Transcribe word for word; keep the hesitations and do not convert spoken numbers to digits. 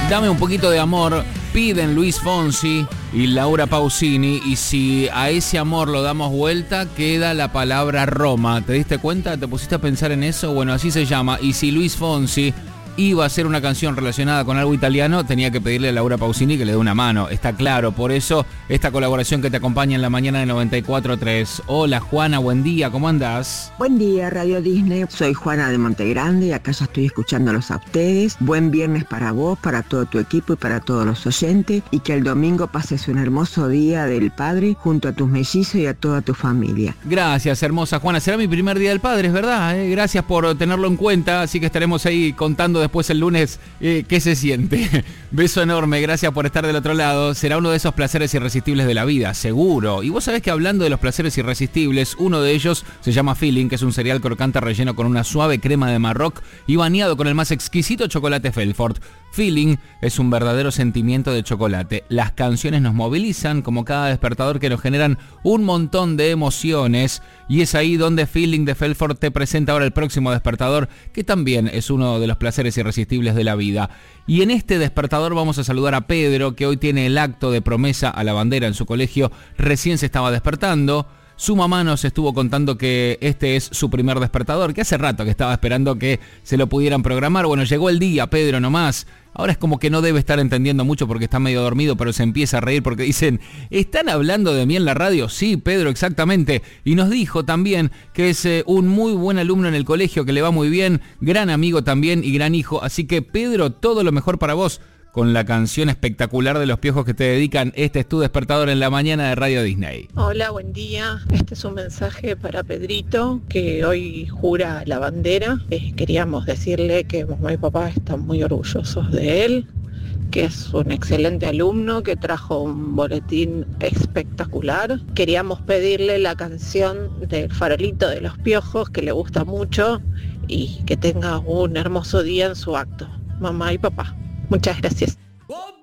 Dame un poquito de amor, piden Luis Fonsi y Laura Pausini, y si a ese amor lo damos vuelta, queda la palabra Roma. ¿Te diste cuenta? ¿Te pusiste a pensar en eso? Bueno, así se llama. Y si Luis Fonsi iba a hacer una canción relacionada con algo italiano, tenía que pedirle a Laura Pausini que le dé una mano, está claro. Por eso, esta colaboración que te acompaña en la mañana de noventa y cuatro tres. Hola Juana, buen día, ¿cómo andás? Buen día, Radio Disney. Soy Juana de Montegrande y acá ya estoy escuchándolos a ustedes. Buen viernes para vos, para todo tu equipo y para todos los oyentes. Y que el domingo pases un hermoso día del Padre junto a tus mellizos y a toda tu familia. Gracias, hermosa Juana. Será mi primer día del Padre, es verdad, ¿eh? Gracias por tenerlo en cuenta, así que estaremos ahí contando después el lunes eh, qué se siente. Beso enorme, gracias por estar del otro lado. Será uno de esos placeres irresistibles de la vida, seguro. Y vos sabés que hablando de los placeres irresistibles, uno de ellos se llama Feeling, que es un cereal crocante relleno con una suave crema de Marroc y bañado con el más exquisito chocolate Felfort. Feeling es un verdadero sentimiento de chocolate. Las canciones nos movilizan como cada despertador que nos generan un montón de emociones, y es ahí donde Feeling de Felfort te presenta ahora el próximo despertador, que también es uno de los placeres irresistibles de la vida. Y en este despertador vamos a saludar a Pedro, que hoy tiene el acto de promesa a la bandera en su colegio, recién se estaba despertando. Su mamá nos estuvo contando que este es su primer despertador, que hace rato que estaba esperando que se lo pudieran programar. Bueno, llegó el día, Pedro, nomás. Ahora es como que no debe estar entendiendo mucho porque está medio dormido, pero se empieza a reír porque dicen, ¿están hablando de mí en la radio? Sí, Pedro, exactamente. Y nos dijo también que es eh, un muy buen alumno en el colegio, que le va muy bien, gran amigo también y gran hijo. Así que, Pedro, todo lo mejor para vos con la canción espectacular de Los Piojos que te dedican. Este es tu despertador en la mañana de Radio Disney. Hola, buen día. Este es un mensaje para Pedrito, que hoy jura la bandera. Eh, queríamos decirle que mamá y papá están muy orgullosos de él, que es un excelente alumno, que trajo un boletín espectacular. Queríamos pedirle la canción del Farolito de Los Piojos, que le gusta mucho, y que tenga un hermoso día en su acto. Mamá y papá. Muchas gracias.